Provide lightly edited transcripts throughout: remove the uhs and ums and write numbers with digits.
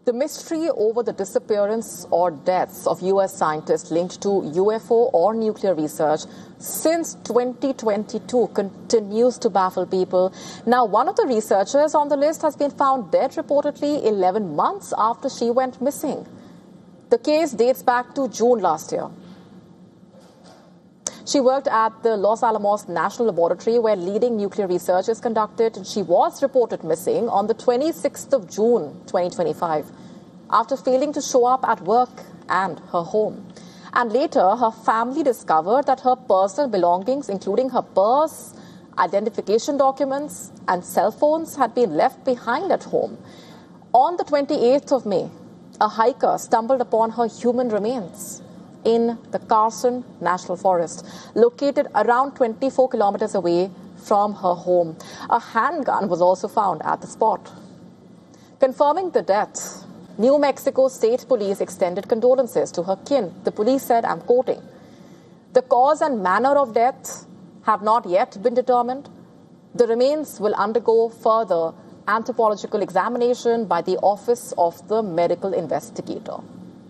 The mystery over the disappearance or deaths of U.S. scientists linked to UFO or nuclear research since 2022 continues to baffle people. Now, one of the researchers on the list has been found dead reportedly 11 months after she went missing. The case dates back to June last year. She worked at the Los Alamos National Laboratory where leading nuclear research is conducted, and she was reported missing on the 26th of June 2025 after failing to show up at work and her home. And later, her family discovered that her personal belongings, including her purse, identification documents, and cell phones, had been left behind at home. On the 28th of May, a hiker stumbled upon her human remains in the Carson National Forest, located around 24 kilometers away from her home. A handgun was also found at the spot. Confirming the death, New Mexico State Police extended condolences to her kin. The police said, I'm quoting, "The cause and manner of death have not yet been determined. The remains will undergo further anthropological examination by the Office of the Medical Investigator."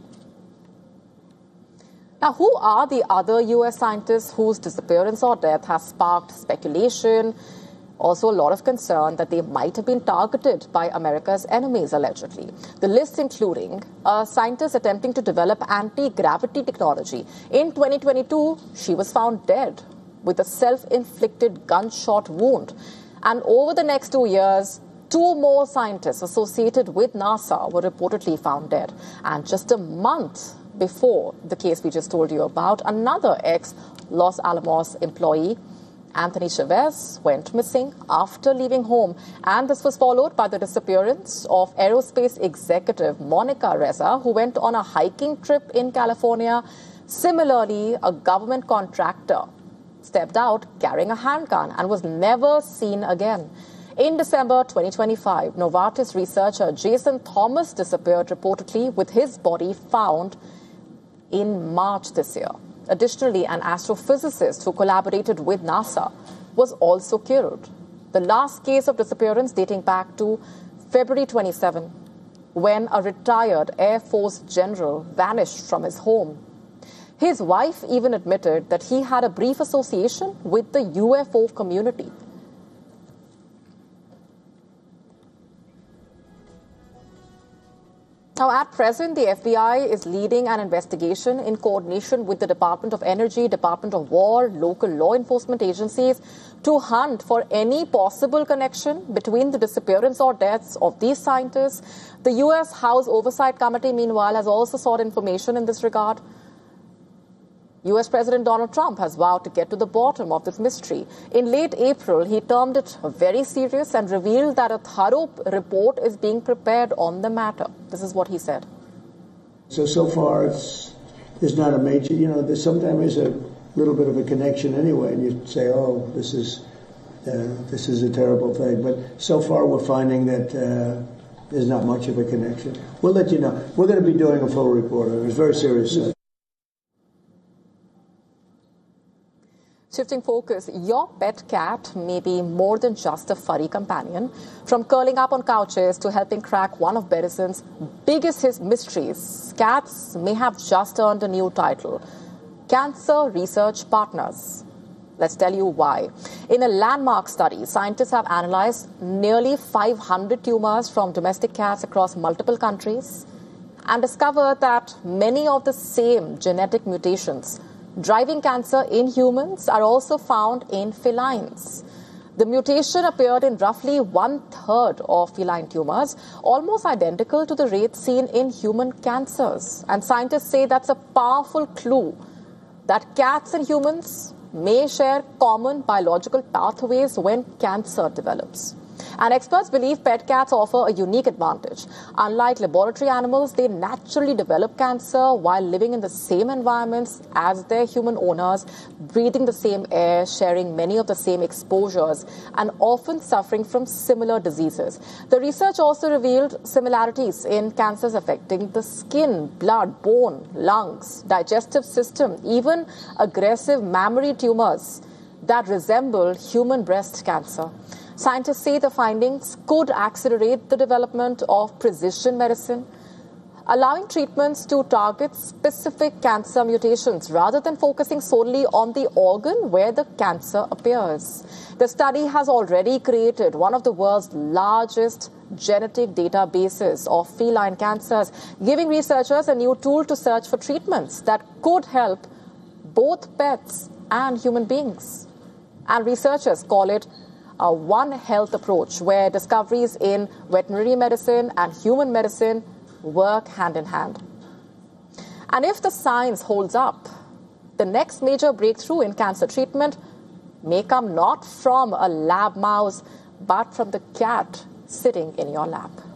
Now, who are the other U.S. scientists whose disappearance or death has sparked speculation, also a lot of concern that they might have been targeted by America's enemies, allegedly? The list including a scientist attempting to develop anti-gravity technology. In 2022, she was found dead with a self-inflicted gunshot wound. And over the next 2 years, 2 more scientists associated with NASA were reportedly found dead. And just a month before the case we just told you about, another ex-Los Alamos employee, Anthony Chavez, went missing after leaving home. And this was followed by the disappearance of aerospace executive Monica Reza, who went on a hiking trip in California. Similarly, a government contractor stepped out carrying a handgun and was never seen again. In December 2025, Novartis researcher Jason Thomas disappeared reportedly, with his body found in March this year. Additionally, an astrophysicist who collaborated with NASA was also killed. The last case of disappearance dating back to February 27, when a retired Air Force general vanished from his home. His wife even admitted that he had a brief association with the UFO community. Now, at present, the FBI is leading an investigation in coordination with the Department of Energy, Department of War, local law enforcement agencies to hunt for any possible connection between the disappearance or deaths of these scientists. The U.S. House Oversight Committee, meanwhile, has also sought information in this regard. U.S. President Donald Trump has vowed to get to the bottom of this mystery. In late April, he termed it very serious and revealed that a thorough report is being prepared on the matter. This is what he said. So far, there's not a major, there's sometimes a little bit of a connection anyway, and you say, oh, this is a terrible thing. But so far, we're finding that there's not much of a connection. We'll let you know. We're going to be doing a full report. It was very serious. Shifting focus, your pet cat may be more than just a furry companion. From curling up on couches to helping crack one of medicine's biggest mysteries, cats may have just earned a new title: Cancer Research Partners. Let's tell you why. In a landmark study, scientists have analyzed nearly 500 tumors from domestic cats across multiple countries and discovered that many of the same genetic mutations driving cancer in humans are also found in felines. The mutation appeared in roughly 1/3 of feline tumors, almost identical to the rates seen in human cancers. And scientists say that's a powerful clue that cats and humans may share common biological pathways when cancer develops. And experts believe pet cats offer a unique advantage. Unlike laboratory animals, they naturally develop cancer while living in the same environments as their human owners, breathing the same air, sharing many of the same exposures, and often suffering from similar diseases. The research also revealed similarities in cancers affecting the skin, blood, bone, lungs, digestive system, even aggressive mammary tumors that resemble human breast cancer. Scientists say the findings could accelerate the development of precision medicine, allowing treatments to target specific cancer mutations rather than focusing solely on the organ where the cancer appears. The study has already created one of the world's largest genetic databases of feline cancers, giving researchers a new tool to search for treatments that could help both pets and human beings. And researchers call it a One Health approach, where discoveries in veterinary medicine and human medicine work hand in hand. And if the science holds up, the next major breakthrough in cancer treatment may come not from a lab mouse, but from the cat sitting in your lap.